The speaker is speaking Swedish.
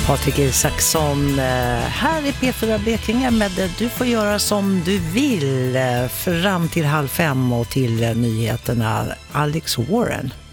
Patrik Isaksson här i P4 Blekinge med Du får göra som du vill fram till 4:30 och till nyheterna Alex Warren.